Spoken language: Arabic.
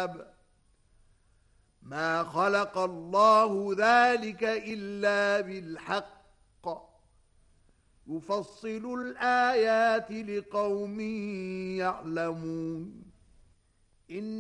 الحساب ما خلق الله ذلك إلا بالحق يفصل الآيات لقوم يعلمون